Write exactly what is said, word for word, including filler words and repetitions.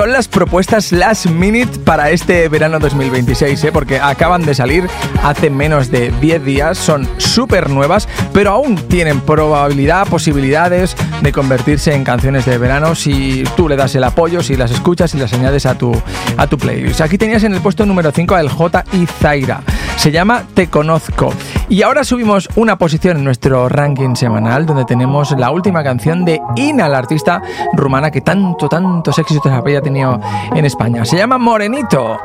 Son las propuestas last minute para este verano dos mil veintiséis, ¿eh? Porque acaban de salir hace menos de diez días, son súper nuevas, pero aún tienen probabilidad, posibilidades de convertirse en canciones de verano si tú le das el apoyo, si las escuchas y las añades a tu, a tu playlist. Aquí tenías en el puesto número cinco al J y Zaira. Se llama Te Conozco. Y ahora subimos una posición en nuestro ranking semanal, donde tenemos la última canción de Ina, la artista rumana que tanto, tantos éxitos había tenido en España. Se llama Morenito.